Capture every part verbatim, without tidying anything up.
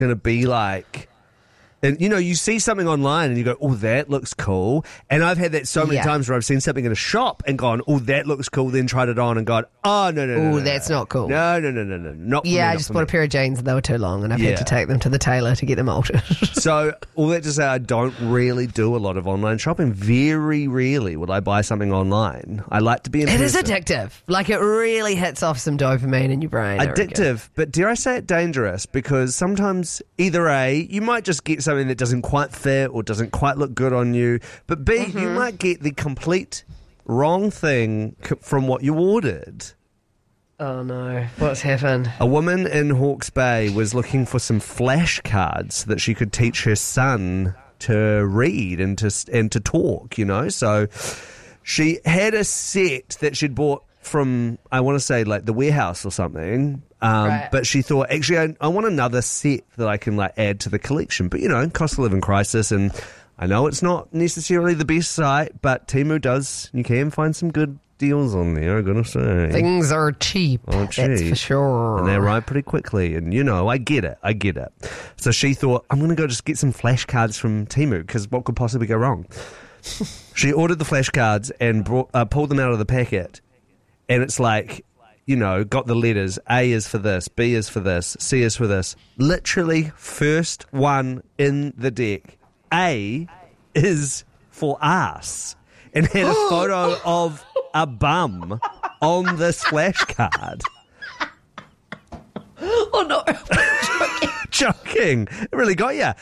going to be like. And, you know, you see something online and you go, oh, that looks cool. And I've had that so many Yeah. times where I've seen something in a shop and gone, oh, that looks cool, then tried it on and gone, oh, no, no, no. Oh, no, that's no. not cool. No, no, no, no, no. Not for Yeah, me, I not just for bought me. a pair of jeans and they were too long and I've Yeah. had to take them to the tailor to get them altered. So, all that to say, I don't really do a lot of online shopping. Very rarely would I buy something online. I like to be in It is person. addictive. Like, it really hits off some dopamine in your brain. I reckon. Addictive, but dare I say it, dangerous, because sometimes either A, you might just get something that doesn't quite fit or doesn't quite look good on you, but B, Mm-hmm. you might get the complete wrong thing c- from what you ordered. Oh, no. What's happened? A woman in Hawke's Bay was looking for some flashcards that she could teach her son to read and to and to talk, you know, so she had a set that she'd bought from, I want to say, like the warehouse or something. Um, Right. But she thought, actually, I, I want another set that I can like add to the collection. But, you know, cost of living crisis, and I know it's not necessarily the best site, but Temu does, you can find some good deals on there, I gotta say. Things are cheap. Oh, That's cheap. for sure. And they arrive pretty quickly. And, you know, I get it. I get it. So she thought, I'm going to go just get some flashcards from Temu, because what could possibly go wrong? She ordered the flashcards and brought, uh, pulled them out of the packet. And it's like, you know, got the letters. A is for this, B is for this, C is for this. Literally, first one in the deck. A is for ass. And had a photo of a bum on this flashcard. Oh, no. Joking. It really got you.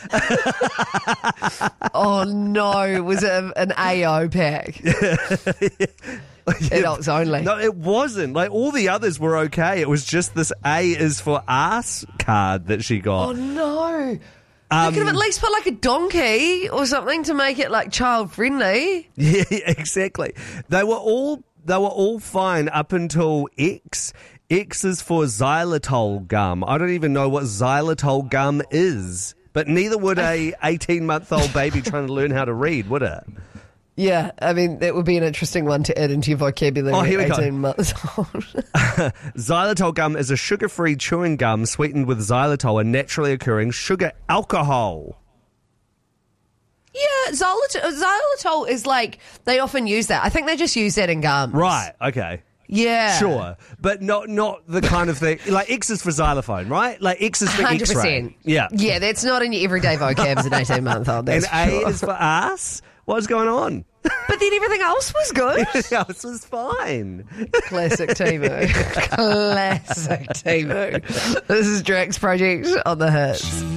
Oh, no. Was it an A O pack? Adults only. No, it wasn't. Like, all the others were okay. It was just this A is for ass card that she got. Oh, no. Um, They could have at least put like a donkey or something to make it like child friendly. Yeah, exactly. They were all they were all fine up until X. X is for xylitol gum. I don't even know what xylitol gum is, but neither would a eighteen-month-old baby trying to learn how to read, would it? Yeah, I mean, that would be an interesting one to add into your vocabulary Oh, here we at go. eighteen months old. Xylitol gum is a sugar-free chewing gum sweetened with xylitol, a naturally occurring sugar alcohol. Yeah, xylitol, xylitol is like, they often use that. I think they just use that in gums. Right, okay. Yeah. Sure, but not not the kind of thing. Like, X is for xylophone, right? Like, X is for one hundred X-ray. percent. Yeah. Yeah, that's not in your everyday vocab as an eighteen-month-old. And That's A for sure. is for ass? What's going on? But then everything else was good. Everything else was fine. Classic Temu. Classic Temu. This is Drax Project on the Hits.